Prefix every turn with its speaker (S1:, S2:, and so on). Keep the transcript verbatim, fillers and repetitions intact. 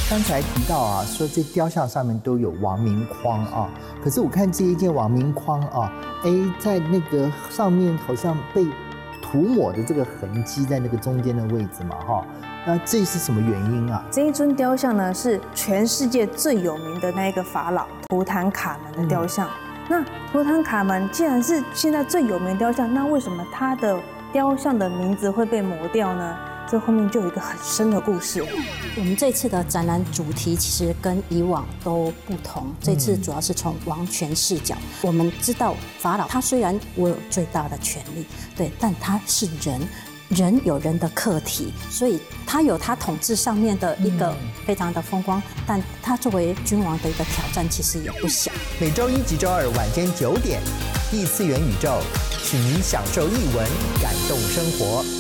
S1: 刚才提到啊，说这雕像上面都有王明框啊，可是我看这一件王明框啊，哎，在那个上面好像被涂抹的这个痕迹在那个中间的位置嘛，哈，那这是什么原因啊？
S2: 这一尊雕像呢，是全世界最有名的那一个法老图坦卡门的雕像。嗯、那图坦卡门既然是现在最有名的雕像，那为什么他的雕像的名字会被磨掉呢？这后面就有一个很深的故事。
S3: 我们这次的展览主题其实跟以往都不同，这次主要是从王权视角。我们知道法老他虽然握有最大的权力，对，但他是人。人有人的课题，所以他有他统治上面的一个非常的风光，但他作为君王的一个挑战其实也不小。
S1: 每周一及周二晚间九点，异次元宇宙，请您享受艺文，感动生活。